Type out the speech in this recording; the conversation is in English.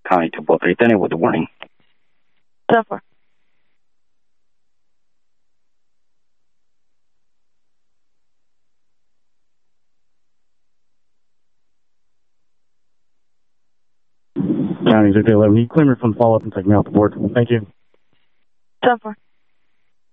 County to Boca Raton with the warning. 10-4. County 11. You claim your phone follow-up and take me off the board. Thank you. 10-4.